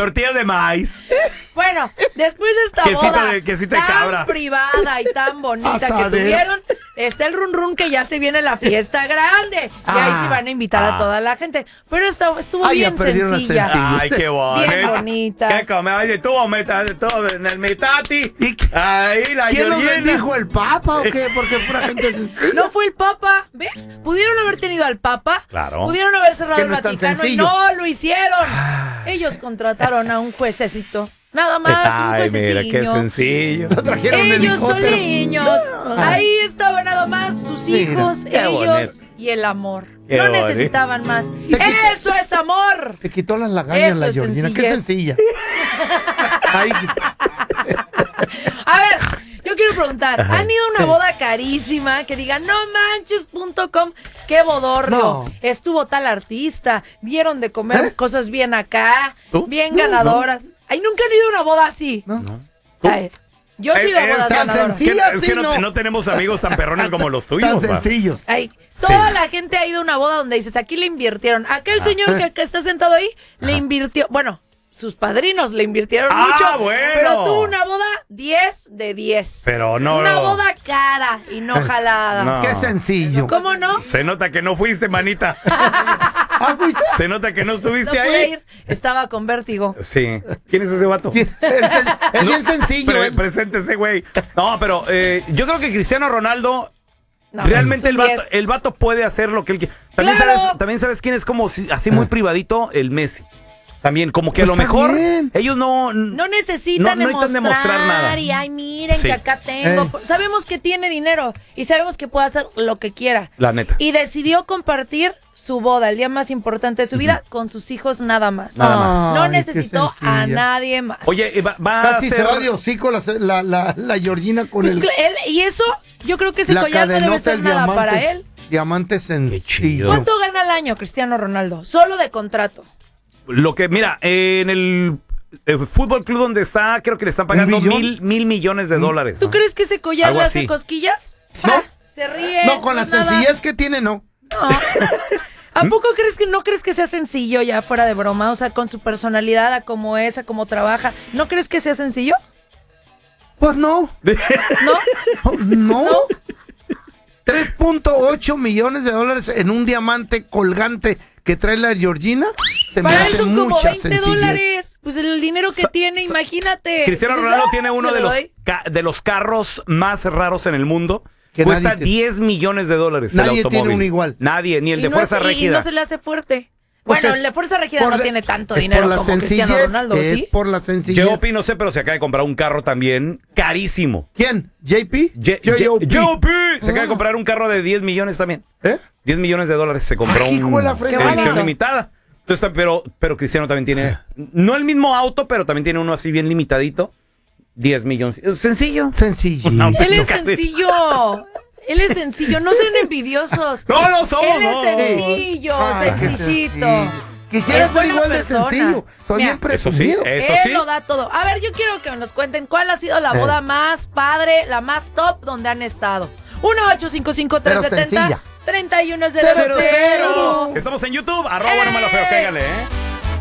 Tortillas de maíz. Bueno, después de esta quesito boda de cabra. tan privada y tan bonita que Asaderos. tuvieron, está el run run que ya se viene la fiesta grande. Y ahí sí van a invitar a toda la gente. Pero estuvo Ay, ya bien perdieron la sencilla. sencilla. Ay, qué bonito. Bien bonita. ¿Qué come? Oye, todo en el mitati. Ahí la ¿Quién lo Georgina. bendijo, el Papa o qué? Porque pura gente sencilla. No fue el Papa, ¿ves? Pudieron haber tenido al Papa. Claro. Pudieron haber cerrado Es que el no es tan Vaticano y sencillo. no lo hicieron. Ellos contrataron a un juececito. Nada más, un Ay, mira, qué juececillo. sencillo. Lo trajeron en Ellos helicóptero. soliños. Ahí estaban nada más sus Mira, hijos, qué ellos bonito. y el amor. Qué No bonito. necesitaban más. Se quitó- ¡Eso es amor! Se quitó las lagañas Eso la es Georgina. Qué sencillez. sencilla. Ay, A ver, yo quiero preguntar, ¿han ido a una boda carísima que digan, no manches.com, qué bodorrio? No. Estuvo tal artista, dieron de comer cosas bien acá, ¿Tú? bien ganadoras. Ay, nunca han ido a una boda así. no. Ay, yo he ido a bodas tan ganadoras. sencilla. Es Sí, que no. no tenemos amigos tan perrones como los tuyos, Tan va. sencillos. Ay, toda la gente ha ido a una boda donde dices, aquí le invirtieron. Aquel señor que está sentado ahí, le invirtió, bueno, sus padrinos le invirtieron mucho. Bueno. Pero tuvo una boda 10 de 10. Pero no. Una boda cara y no jalada. No. Qué sencillo. ¿Cómo no? Se nota que no fuiste, manita. Ah, ¿fuiste? Se nota que no No estuviste pude ahí. ir, estaba con vértigo. Sí. ¿Quién es ese vato? Es bien sencillo. Preséntese, güey. No, pero yo creo que Cristiano Ronaldo No, realmente es un 10. el vato puede hacer lo que él quiere. ¡Claro! También sabes quién es como así muy privadito, el Messi. También, como que Pues a lo está mejor bien. ellos no necesitan no necesitan demostrar nada. Y ay, miren Sí. que acá tengo. Sabemos que tiene dinero y sabemos que puede hacer lo que quiera. La neta. Y decidió compartir su boda, el día más importante de su vida, con sus hijos nada más. Nada más. No Ay, qué necesitó a sencilla. nadie más. Oye, va a Casi ser... se va de hocico la Georgina con Pues el... y eso, yo creo que ese la collar no debe cadenota, ser el nada diamante. para él. Diamante chido. sencillo. ¿Cuánto gana al año Cristiano Ronaldo? Solo de contrato. Lo que, mira, en el fútbol club donde está, creo que le están pagando ¿1 mil millones de dólares. ¿Tú crees que ese collar Algo le hace así. cosquillas? No. Se ríe. No, con la es nada. sencillez que tiene, no. No. ¿A poco no crees que sea sencillo ya fuera de broma? O sea, con su personalidad, a cómo es, a cómo trabaja. ¿No crees que sea sencillo? Pues no. ¿No? No. 3.8 millones de dólares en un diamante colgante que trae la Georgina. Se me Para él hace son como mucha 20 sencillez. dólares. Pues el dinero que tiene, imagínate. Cristiano Dices, Ronaldo "Ah, tiene uno yo de le los, doy". de los carros más raros en el mundo. Que Cuesta nadie tiene. 10 millones de dólares Nadie el automóvil. tiene uno igual. Nadie, ni el Y de no Fuerza es- Y Régida. no se le hace fuerte. Pues Bueno, es el de Fuerza Régida por no la- tiene tanto es dinero por la como Cristiano sencillez, Ronaldo, es ¿sí? por la sencillez. JOP no sé, pero se acaba de comprar un carro también carísimo. ¿Quién? ¿JP? JOP se acaba de comprar un carro de 10 millones también. ¿Eh? 10 millones de dólares se compró Ay, hijo de la una fregada. edición Qué bonito. limitada. Entonces, pero Cristiano también tiene, no el mismo auto, pero también tiene uno así bien limitadito. 10 millones. Sencillo. Sencillo. No, Él es nunca- sencillo. Él es sencillo. No sean envidiosos. No somos, Él es no. sencillo, Ay, qué sencillito. sencillo. Quisiera Es ser buena igual de persona. sencillo. Soy Mira, bien presumido. Eso Él sí. lo da todo. A ver, yo quiero que nos cuenten cuál ha sido la boda más padre, la más top donde han estado. 1-855-370-3100. Estamos en YouTube. @buenomalo feo. Cáigale,